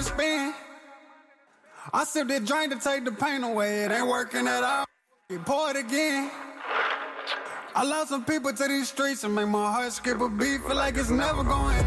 spin. I sip that drink to take the pain away. It ain't working at all. You pour it again. I lost some people to these streets and make my heart skip a beat. Feel like it's never going.